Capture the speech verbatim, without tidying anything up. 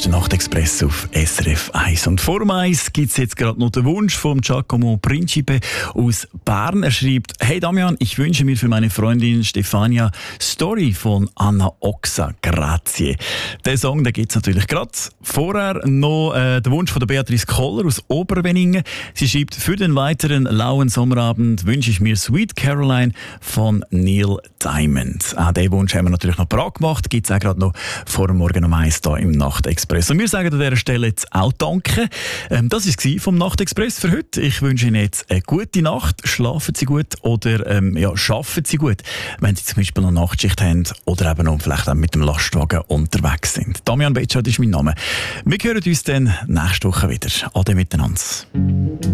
ist der Nachtexpress auf S R F eins. Und vor dem eins gibt es jetzt gerade noch den Wunsch von Giacomo Principe aus Bern. Er schreibt: Hey Damian, ich wünsche mir für meine Freundin Stefania Story von Anna Oxa. Grazie. Den Song gibt es natürlich gerade. Vorher noch äh, der Wunsch von der Beatrice Koller aus Oberweningen. Sie schreibt: Für den weiteren lauen Sommerabend wünsche ich mir Sweet Caroline von Neil Diamond. Auch diesen Wunsch haben wir natürlich noch parat gemacht. Gibt es auch gerade noch vor dem Morgen um eins hier im Nachtexpress. Und wir sagen an dieser Stelle jetzt auch Danke. Ähm, das war es vom Nachtexpress für heute. Ich wünsche Ihnen jetzt eine gute Nacht. Schlafen Sie gut oder ähm, ja, arbeiten Sie gut, wenn Sie zum Beispiel noch Nachtschicht haben oder eben noch vielleicht auch mit dem Lastwagen unterwegs sind. Damian Betschart ist mein Name. Wir hören uns dann nächste Woche wieder. Ade miteinander.